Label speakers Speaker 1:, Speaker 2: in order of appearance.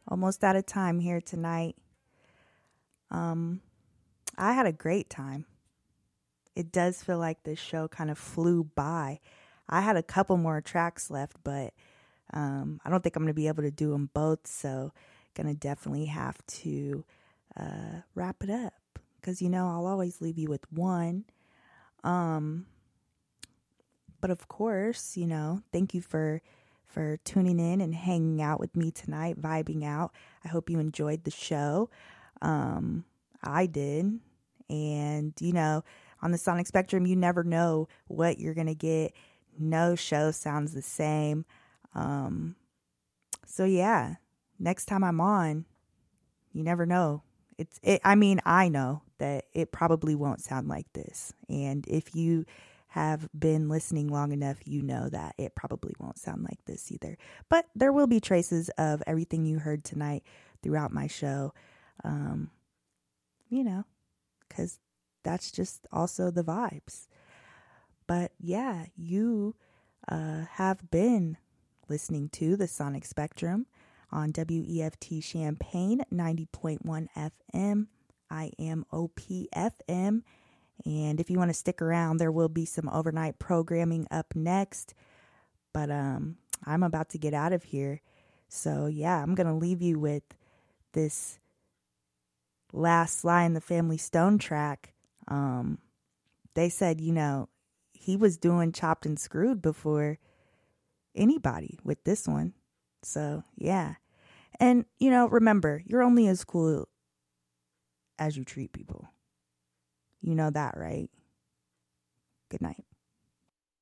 Speaker 1: Almost out of time here tonight. I had a great time. It does feel like this show kind of flew by. I had a couple more tracks left, but I don't think I'm going to be able to do them both. So, going to definitely have to wrap it up because, I'll always leave you with one. But of course, thank you for tuning in and hanging out with me tonight, vibing out. I hope you enjoyed the show. I did. And, on the Sonic Spectrum, you never know what you're going to get. No show sounds the same. So yeah, next time I'm on, you never know. I know that it probably won't sound like this. And if you have been listening long enough, you know that it probably won't sound like this either. But there will be traces of everything you heard tonight throughout my show. Because that's just also the vibes. But yeah, you have been listening to the Sonic Spectrum on WEFT Champaign 90.1 FM. I am OPFM. And if you want to stick around, there will be some overnight programming up next. But I'm about to get out of here. So yeah, I'm going to leave you with this last Sly and the Family Stone track. They said, he was doing Chopped and Screwed before anybody with this one. So yeah. And, remember, you're only as cool as you treat people. You know that, right? Good night.